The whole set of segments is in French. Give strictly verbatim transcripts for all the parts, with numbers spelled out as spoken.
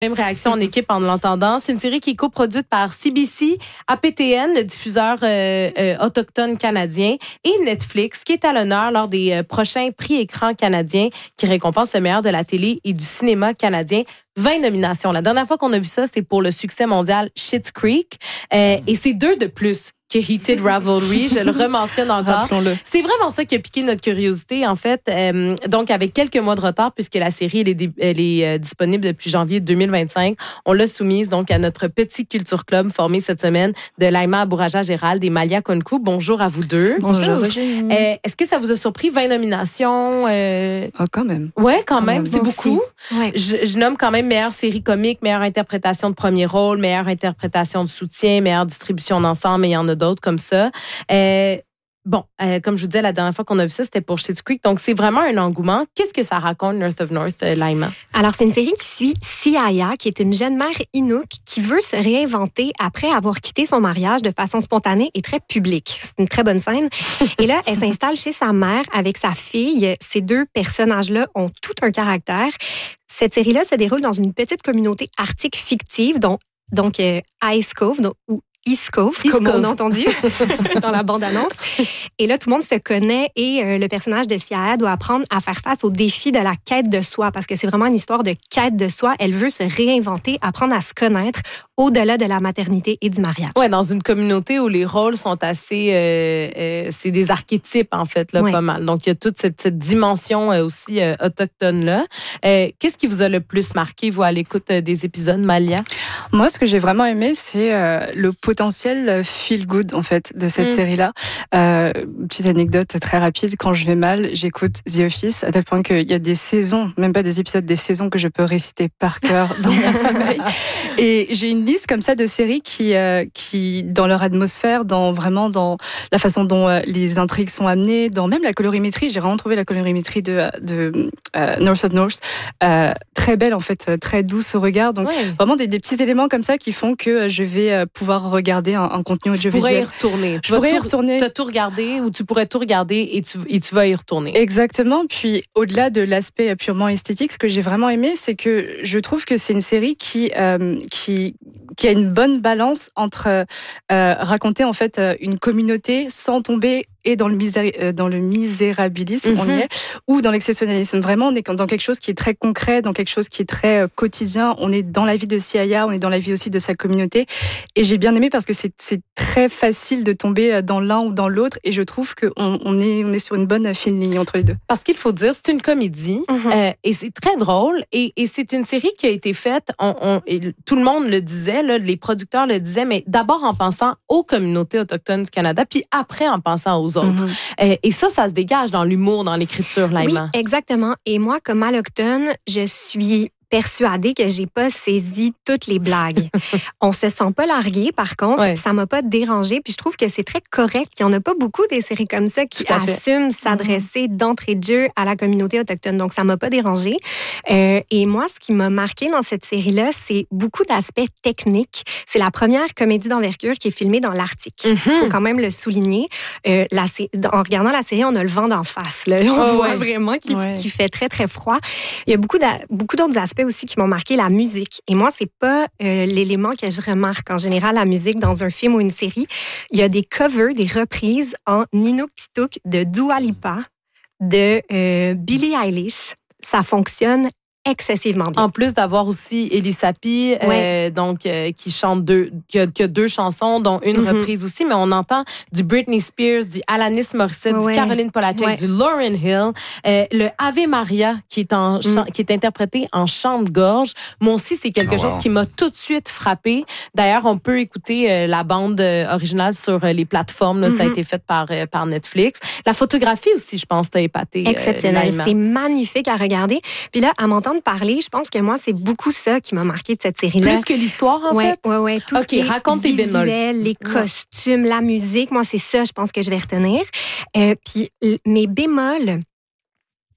Même réaction en équipe en l'entendant. C'est une série qui est coproduite par C B C, A P T N, le diffuseur euh, euh, autochtone canadien, et Netflix, qui est à l'honneur lors des euh, prochains prix écran canadiens qui récompensent le meilleur de la télé et du cinéma canadien. vingt nominations. La dernière fois qu'on a vu ça, c'est pour le succès mondial Schitt's Creek. Euh, et c'est deux de plus que Heated Ravelry. Je le rementionne encore. Rappelons-le. C'est vraiment ça qui a piqué notre curiosité, en fait. Euh, donc, avec quelques mois de retard, puisque la série elle est, dé- elle est euh, disponible depuis janvier deux mille vingt-cinq, on l'a soumise donc à notre petit Culture Club formé cette semaine de Laima Abouraja-Gérald et Malia Konkou. Bonjour à vous deux. Bonjour. Euh, est-ce que ça vous a surpris, vingt nominations? Euh... Oh, quand même. Ouais, quand, Quand même, même. c'est beaucoup. Ouais. Je, je nomme quand même meilleure série comique, meilleure interprétation de premier rôle, meilleure interprétation de soutien, meilleure distribution d'ensemble, mais il y en a d'autres comme ça. Euh, bon, euh, comme je vous disais, la dernière fois qu'on a vu ça, c'était pour Schitt's Creek. Donc, c'est vraiment un engouement. Qu'est-ce que ça raconte, North of North, euh, Laima? Alors, c'est une série qui suit Siaya, qui est une jeune mère Inuk qui veut se réinventer après avoir quitté son mariage de façon spontanée et très publique. C'est une très bonne scène. Et là, elle s'installe chez sa mère avec sa fille. Ces deux personnages-là ont tout un caractère. Cette série-là se déroule dans une petite communauté arctique fictive, dont, donc euh, Ice Cove, donc, ou East Cove, East comme Cove. on a entendu dans la bande-annonce. Et là, tout le monde se connaît et euh, le personnage de Siaya doit apprendre à faire face au défi de la quête de soi, parce que c'est vraiment une histoire de quête de soi. Elle veut se réinventer, apprendre à se connaître au-delà de la maternité et du mariage. Ouais, dans une communauté où les rôles sont assez... Euh, euh, c'est des archétypes, en fait, là, Ouais. pas mal. Donc, il y a toute cette, cette dimension euh, aussi euh, autochtone-là. Euh, qu'est-ce qui vous a le plus marqué, vous, à l'écoute euh, des épisodes, Malia? Moi, ce que j'ai vraiment aimé, c'est euh, le potentiel feel good, en fait, de cette Mm. série-là. Euh, petite anecdote très rapide. Quand je vais mal, j'écoute The Office, à tel point qu'il y a des saisons, même pas des épisodes, des saisons que je peux réciter par cœur dans mon sommeil. Et j'ai une liste comme ça de séries qui, euh, qui, dans leur atmosphère, dans vraiment dans la façon dont euh, les intrigues sont amenées, dans même la colorimétrie. J'ai vraiment trouvé la colorimétrie de, de euh, North of North euh, très belle, en fait, euh, très douce au regard. Donc, Ouais. vraiment des, des petits éléments comme ça qui font que je vais euh, pouvoir regarder un, un contenu Tu pourrais y audiovisuel. retourner. Tu Je vas pourrais y tout- retourner. Tu as tout regardé ou tu pourrais tout regarder et tu, et tu vas y retourner. Exactement. Puis au-delà de l'aspect purement esthétique, ce que j'ai vraiment aimé, c'est que je trouve que c'est une série qui euh, qui qui a une bonne balance entre euh, raconter en fait euh, une communauté sans tomber et dans le misé- euh, dans le misérabilisme, on y Mhm. est, ou dans l'exceptionnalisme. Vraiment, on est dans quelque chose qui est très concret, dans quelque chose qui est très euh, quotidien. On est dans la vie de Siaya, on est dans la vie aussi de sa communauté. Et j'ai bien aimé parce que c'est c'est très facile de tomber dans l'un ou dans l'autre. Et je trouve qu'on on est on est sur une bonne fine ligne entre les deux. Parce qu'il faut dire, c'est une comédie Mhm. euh, et c'est très drôle et, et c'est une série qui a été faite, on, on- et tout le monde le disait, là, les producteurs le disaient, mais d'abord en pensant aux communautés autochtones du Canada, puis après en pensant aux autres. Mhm. Euh, et ça, ça se dégage dans l'humour, dans l'écriture, Oui, Laima. exactement. Et moi, comme alloctone, je suis persuadée que j'ai pas saisi toutes les blagues. On se sent pas largué, par contre, Ouais. ça m'a pas dérangé. Puis je trouve que c'est très correct. Il y en a pas beaucoup des séries comme ça qui Tout à fait. assument s'adresser d'entrée de jeu à la communauté autochtone. Donc ça m'a pas dérangé. Euh, et moi, ce qui m'a marqué dans cette série-là, c'est beaucoup d'aspects techniques. C'est la première comédie d'envergure qui est filmée dans l'Arctique. Il Mhm. faut quand même le souligner. Euh, la, sé- en regardant la série, on a le vent d'en face. Là. On Oh, voit ouais. vraiment qu'il Ouais. qu'il fait très, très froid. Il y a beaucoup, d'a- beaucoup d'autres aspects aussi qui m'ont marqué. La musique. Et moi, c'est pas euh, l'élément que je remarque en général, la musique dans un film ou une série. Il y a des covers, des reprises en Inuktitut de Dua Lipa, de euh, Billie Eilish. Ça fonctionne excessivement bien. En plus d'avoir aussi Elie Sapi, euh, Ouais. donc euh, qui chante deux, qui a, qui a deux chansons, dont une Mhm. reprise aussi, mais on entend du Britney Spears, du Alanis Morissette, Ouais. du Caroline Polachek, Ouais. du Lauryn Hill, euh, le Ave Maria qui est en chant- qui est interprété en chant de gorge. Moi aussi, c'est quelque Oh, chose wow. qui m'a tout de suite frappé. D'ailleurs, on peut écouter euh, la bande euh, originale sur euh, les plateformes. Là, Ça a Mhm. été fait par euh, par Netflix. La photographie aussi, je pense, t'as épaté. euh, Exceptionnel. Laima. C'est magnifique à regarder. Puis là, à m'entendre parler, je pense que moi, c'est beaucoup ça qui m'a marqué de cette série-là. Plus que l'histoire, en ouais, fait. ouais, ouais. Tout Ok, ce qui est raconte tes bémols. visuel, les costumes, la musique, moi, c'est ça, je pense que je vais retenir. Euh, puis l- mes bémols,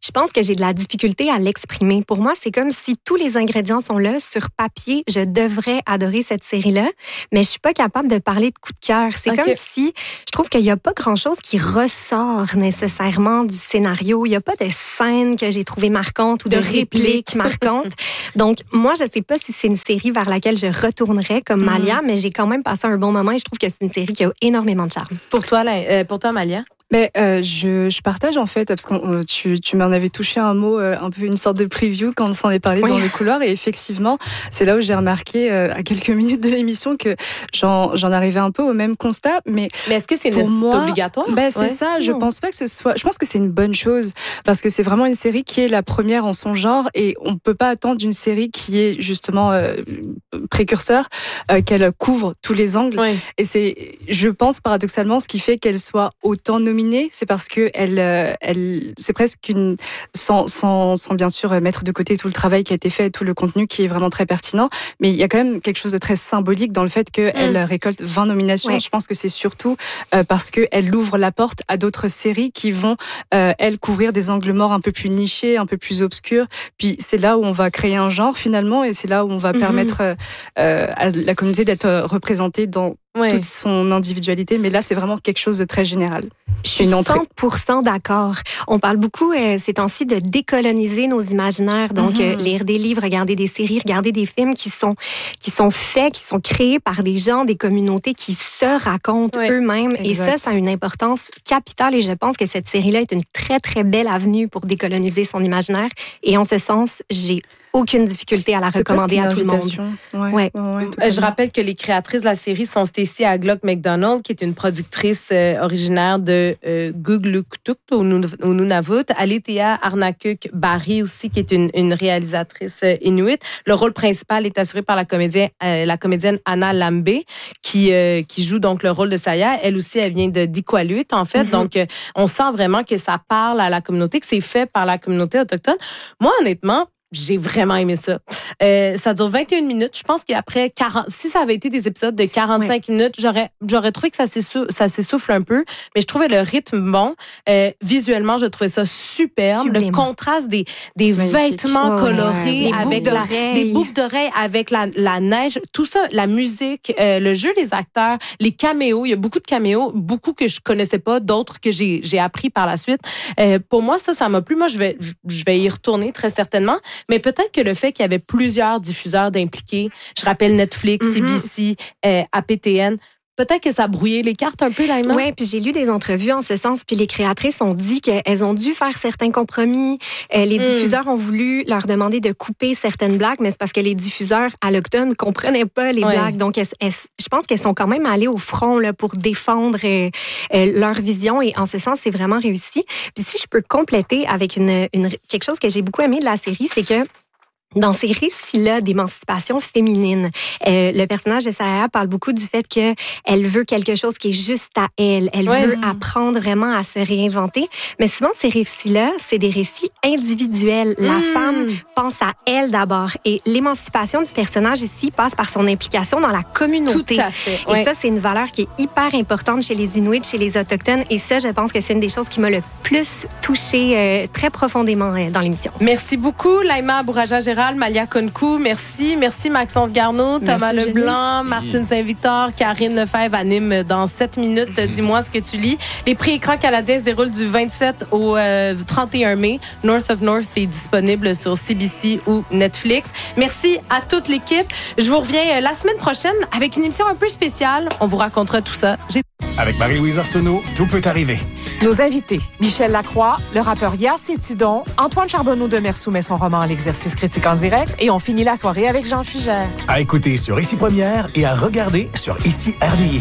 Je pense que j'ai de la difficulté à l'exprimer. Pour moi, c'est comme si tous les ingrédients sont là. Sur papier, je devrais adorer cette série-là, mais je suis pas capable de parler de coup de cœur. C'est okay. comme si je trouve qu'il y a pas grand-chose qui ressort nécessairement du scénario. Il y a pas de scène que j'ai trouvée marquante ou de, de répliques marquantes. Donc, moi, je sais pas si c'est une série vers laquelle je retournerais comme mm. Malia, mais j'ai quand même passé un bon moment et je trouve que c'est une série qui a énormément de charme. Pour toi, là, euh, pour toi, Malia? Mais euh, je, je partage en fait, parce que tu, tu m'en avais touché un mot, euh, un peu une sorte de preview quand on s'en est parlé oui. dans le couloir, et effectivement, c'est là où j'ai remarqué euh, à quelques minutes de l'émission que j'en, j'en arrivais un peu au même constat. Mais, mais est-ce que c'est, une, moi, c'est obligatoire? Ben, c'est ouais. ça, je non. pense pas que ce soit... Je pense que c'est une bonne chose, parce que c'est vraiment une série qui est la première en son genre, et on peut pas attendre d'une série qui est justement euh, précurseur, euh, qu'elle couvre tous les angles. Oui. Et c'est, je pense paradoxalement, ce qui fait qu'elle soit autant nominée, c'est parce que elle, elle, c'est presque une, sans, sans, sans bien sûr mettre de côté tout le travail qui a été fait, tout le contenu qui est vraiment très pertinent, mais il y a quand même quelque chose de très symbolique dans le fait qu'elle mm. récolte vingt nominations. Ouais. Je pense que c'est surtout euh, parce qu'elle ouvre la porte à d'autres séries qui vont, euh, elles, couvrir des angles morts un peu plus nichés, un peu plus obscurs. Puis c'est là où on va créer un genre finalement, et c'est là où on va mm-hmm. permettre euh, à la communauté d'être représentée dans ouais. toute son individualité. Mais là, c'est vraiment quelque chose de très général. Je suis cent pour cent d'accord. On parle beaucoup euh, ces temps-ci de décoloniser nos imaginaires, donc mm-hmm. euh, lire des livres, regarder des séries, regarder des films qui sont qui sont faits, qui sont créés par des gens, des communautés qui se racontent ouais, eux-mêmes. Exact. Et ça, ça a une importance capitale. Et je pense que cette série-là est une très très belle avenue pour décoloniser son imaginaire. Et en ce sens, j'ai aucune difficulté à la c'est recommander à tout le monde. Ouais. Ouais. Ouais, ouais, je rappelle que les créatrices de la série sont Stacey Aglock McDonald, qui est une productrice euh, originaire de euh, Gugluktuk au Nunavut, Alethea Arnakuk Barry aussi, qui est une, une réalisatrice euh, inuit. Le rôle principal est assuré par la comédienne, euh, la comédienne Anna Lambé, qui euh, qui joue donc le rôle de Saya. Elle aussi, elle vient de d'Iqaluit, en fait. Mm-hmm. Donc, euh, on sent vraiment que ça parle à la communauté, que c'est fait par la communauté autochtone. Moi, honnêtement, j'ai vraiment aimé ça. Euh, ça dure vingt et une minutes. Je pense qu'après quarante, si ça avait été des épisodes de quarante-cinq oui. minutes, j'aurais, j'aurais trouvé que ça s'essouffle, ça s'essouffle un peu. Mais je trouvais le rythme bon. Euh, visuellement, je trouvais ça superbe. Sublime. Le contraste des, des vêtements oh, colorés ouais. avec la, des boucles d'oreilles avec la, la neige. Tout ça, la musique, euh, le jeu des acteurs, les caméos. Il y a beaucoup de caméos, beaucoup que je connaissais pas, d'autres que j'ai, j'ai appris par la suite. Euh, pour moi, ça, ça m'a plu. Moi, je vais, je vais y retourner très certainement. Mais peut-être que le fait qu'il y avait plusieurs diffuseurs d'impliqués, je rappelle Netflix, mm-hmm. C B C, euh, A P T N, peut-être que ça brouillait les cartes un peu, Laïma. Oui, puis j'ai lu des entrevues en ce sens, puis les créatrices ont dit qu'elles ont dû faire certains compromis. Euh, les mm. diffuseurs ont voulu leur demander de couper certaines blagues, mais c'est parce que les diffuseurs allochtones ne comprenaient pas les ouais. blagues. Donc, elles, elles, je pense qu'elles sont quand même allées au front là, pour défendre euh, euh, leur vision, et en ce sens, c'est vraiment réussi. Puis si je peux compléter avec une, une, quelque chose que j'ai beaucoup aimé de la série, c'est que dans ces récits-là d'émancipation féminine, euh, le personnage de Saya parle beaucoup du fait qu'elle veut quelque chose qui est juste à elle. Elle ouais. veut apprendre vraiment à se réinventer. Mais souvent, ces récits-là, c'est des récits individuels. La mmh. femme pense à elle d'abord. Et l'émancipation du personnage ici passe par son implication dans la communauté. Tout à fait. Et ouais. ça, c'est une valeur qui est hyper importante chez les Inuits, chez les Autochtones. Et ça, je pense que c'est une des choses qui m'a le plus touchée euh, très profondément euh, dans l'émission. Merci beaucoup, Laïma Bouraja-Gérald. Malia Konkou, merci. Merci Maxence Garneau, Thomas merci, Leblanc, Jenny. Martine Saint-Victor, Karine Lefebvre anime dans sept minutes. Dis-moi ce que tu lis. Les prix écrans canadiens se déroulent du vingt-sept au euh, trente et un mai. North of North est disponible sur C B C ou Netflix. Merci à toute l'équipe. Je vous reviens la semaine prochaine avec une émission un peu spéciale. On vous racontera tout ça. J'ai... Avec Marie-Louise Arsenault, tout peut arriver. Nos invités, Michel Lacroix, le rappeur Yass et Tidon, Antoine Charbonneau de Mer soumet son roman à l'exercice critique en direct, et on finit la soirée avec Jean Fugère. À écouter sur Ici Première et à regarder sur Ici R D I.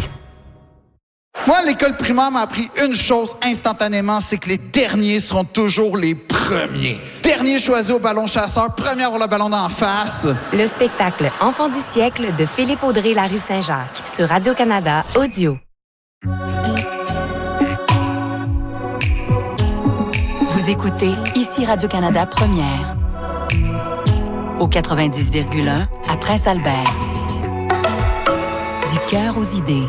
Moi, l'école primaire m'a appris une chose instantanément, c'est que les derniers seront toujours les premiers. Dernier choisi au ballon chasseur, premier à avoir le ballon d'en face. Le spectacle Enfant du siècle de Philippe Audrey La Rue Saint-Jacques sur Radio-Canada Audio. Vous écoutez Ici Radio-Canada Première. Au quatre-vingt-dix virgule un à Prince-Albert. Du cœur aux idées.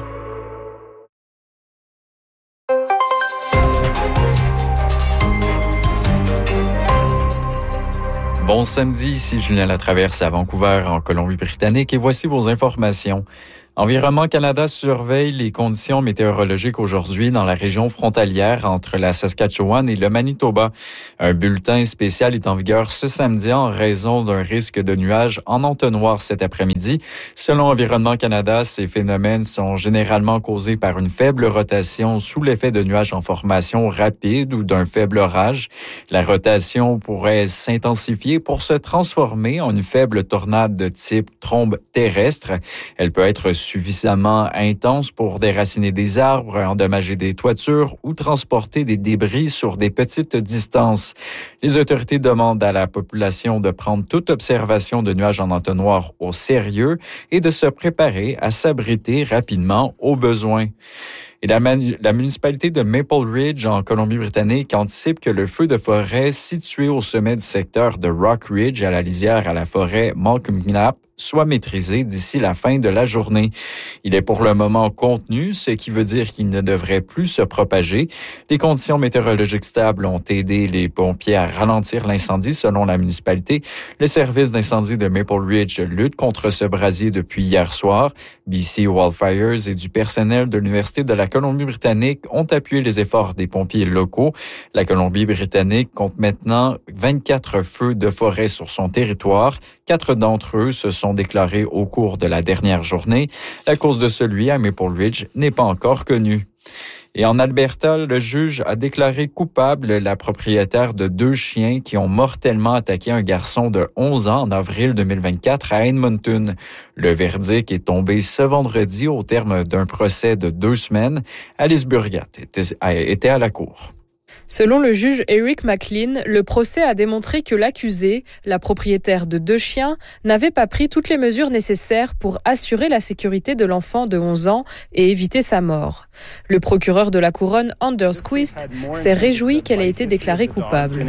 Bon samedi, ici Julien Latraverse à Vancouver, en Colombie-Britannique, et voici vos informations. Environnement Canada surveille les conditions météorologiques aujourd'hui dans la région frontalière entre la Saskatchewan et le Manitoba. Un bulletin spécial est en vigueur ce samedi en raison d'un risque de nuages en entonnoir cet après-midi. Selon Environnement Canada, ces phénomènes sont généralement causés par une faible rotation sous l'effet de nuages en formation rapide ou d'un faible orage. La rotation pourrait s'intensifier pour se transformer en une faible tornade de type trombe terrestre. Elle peut être suffisamment intense pour déraciner des arbres, endommager des toitures ou transporter des débris sur des petites distances. Les autorités demandent à la population de prendre toute observation de nuages en entonnoir au sérieux et de se préparer à s'abriter rapidement au besoin. Et la, man- la municipalité de Maple Ridge, en Colombie-Britannique, anticipe que le feu de forêt situé au sommet du secteur de Rock Ridge, à la lisière à la forêt Malcolm Knapp, soit maîtrisé d'ici la fin de la journée. Il est pour le moment contenu, ce qui veut dire qu'il ne devrait plus se propager. Les conditions météorologiques stables ont aidé les pompiers à ralentir l'incendie, selon la municipalité. Le service d'incendie de Maple Ridge lutte contre ce brasier depuis hier soir. B C Wildfires et du personnel de l'Université de la Colombie-Britannique ont appuyé les efforts des pompiers locaux. La Colombie-Britannique compte maintenant vingt-quatre feux de forêt sur son territoire. Quatre d'entre eux se sont déclarés au cours de la dernière journée. La cause de celui à Maple Ridge n'est pas encore connue. Et en Alberta, le juge a déclaré coupable la propriétaire de deux chiens qui ont mortellement attaqué un garçon de onze ans en avril deux mille vingt-quatre à Edmonton. Le verdict est tombé ce vendredi au terme d'un procès de deux semaines. Alice Burgat était, était à la cour. Selon le juge Eric McLean, le procès a démontré que l'accusé, la propriétaire de deux chiens, n'avait pas pris toutes les mesures nécessaires pour assurer la sécurité de l'enfant de onze ans et éviter sa mort. Le procureur de la couronne, Anders Quist, s'est réjoui qu'elle ait été déclarée coupable.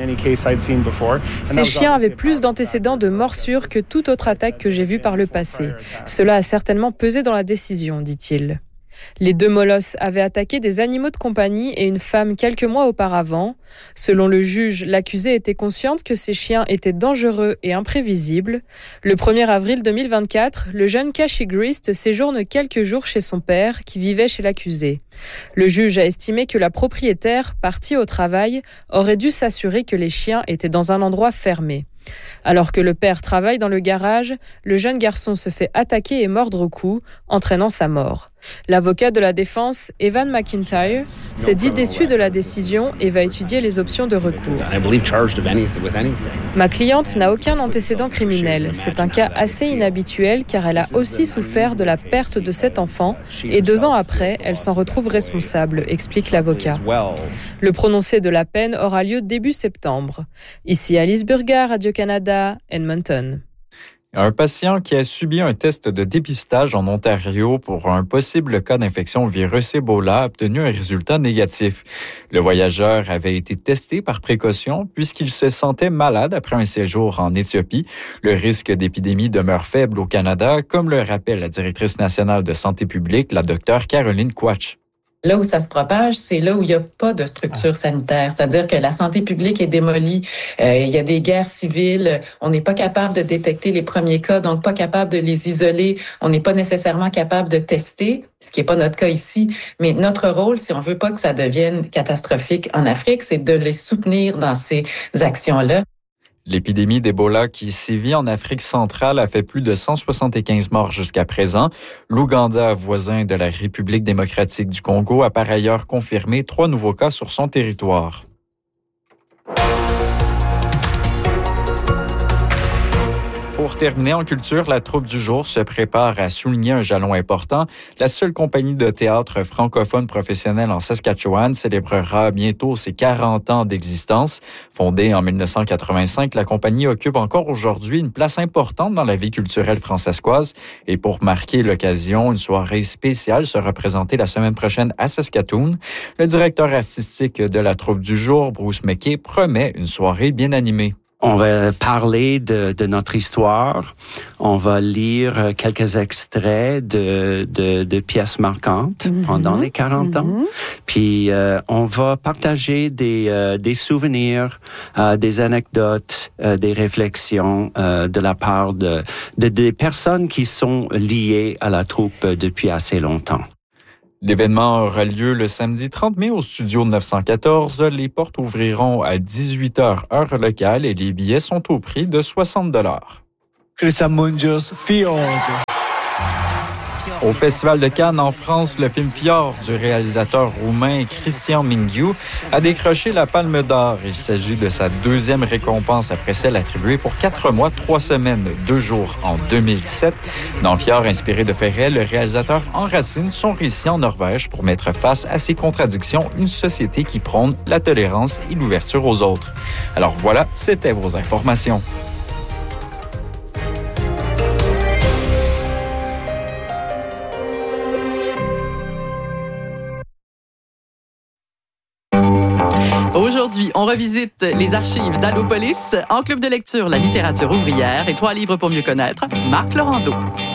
Ces chiens avaient plus d'antécédents de morsures que toute autre attaque que j'ai vue par le passé. Cela a certainement pesé dans la décision, dit-il. Les deux molosses avaient attaqué des animaux de compagnie et une femme quelques mois auparavant. Selon le juge, l'accusée était consciente que ces chiens étaient dangereux et imprévisibles. Le premier avril deux mille vingt-quatre, le jeune Kashi Grist séjourne quelques jours chez son père, qui vivait chez l'accusé. Le juge a estimé que la propriétaire, partie au travail, aurait dû s'assurer que les chiens étaient dans un endroit fermé. Alors que le père travaille dans le garage, le jeune garçon se fait attaquer et mordre au cou, entraînant sa mort. L'avocat de la défense, Evan McIntyre, s'est dit déçu de la décision et va étudier les options de recours. Ma cliente n'a aucun antécédent criminel. C'est un cas assez inhabituel car elle a aussi souffert de la perte de cet enfant et deux ans après, elle s'en retrouve responsable, explique l'avocat. Le prononcé de la peine aura lieu début septembre. Ici Alice Burgar, Radio-Canada, Edmonton. Un patient qui a subi un test de dépistage en Ontario pour un possible cas d'infection au virus Ebola a obtenu un résultat négatif. Le voyageur avait été testé par précaution puisqu'il se sentait malade après un séjour en Éthiopie. Le risque d'épidémie demeure faible au Canada, comme le rappelle la directrice nationale de santé publique, la docteure Caroline Quach. Là où ça se propage, c'est là où il n'y a pas de structure sanitaire. C'est-à-dire que la santé publique est démolie. Euh, il y a des guerres civiles. On n'est pas capable de détecter les premiers cas, donc pas capable de les isoler. On n'est pas nécessairement capable de tester, ce qui n'est pas notre cas ici. Mais notre rôle, si on veut pas que ça devienne catastrophique en Afrique, c'est de les soutenir dans ces actions-là. L'épidémie d'Ebola qui sévit en Afrique centrale a fait plus de cent soixante-quinze morts jusqu'à présent. L'Ouganda, voisin de la République démocratique du Congo, a par ailleurs confirmé trois nouveaux cas sur son territoire. Pour terminer en culture, la troupe du jour se prépare à souligner un jalon important. La seule compagnie de théâtre francophone professionnelle en Saskatchewan célébrera bientôt ses quarante ans d'existence. Fondée en dix-neuf cent quatre-vingt-cinq, la compagnie occupe encore aujourd'hui une place importante dans la vie culturelle francescoise. Et pour marquer l'occasion, une soirée spéciale sera présentée la semaine prochaine à Saskatoon. Le directeur artistique de la troupe du jour, Bruce McKay, promet une soirée bien animée. On va parler de, de notre histoire. On va lire quelques extraits de, de, de pièces marquantes mm-hmm. pendant les quarante mm-hmm. ans. Puis euh, on va partager des, euh, des souvenirs, euh, des anecdotes, euh, des réflexions euh, de la part de, de des personnes qui sont liées à la troupe depuis assez longtemps. L'événement aura lieu le samedi trente mai au studio neuf cent quatorze. Les portes ouvriront à dix-huit heures heure locale et les billets sont au prix de soixante dollars. Au Festival de Cannes en France, le film Fjord du réalisateur roumain Cristian Mingiu a décroché la Palme d'Or. Il s'agit de sa deuxième récompense après celle attribuée pour quatre mois, trois semaines, deux jours en deux mille sept. Dans Fjord, inspiré de faits réels, le réalisateur enracine son récit en Norvège pour mettre face à ses contradictions, une société qui prône la tolérance et l'ouverture aux autres. Alors voilà, c'était vos informations. Aujourd'hui, on revisite les archives d'Allopolis, en club de lecture La littérature ouvrière et trois livres pour mieux connaître, Marc Laurando.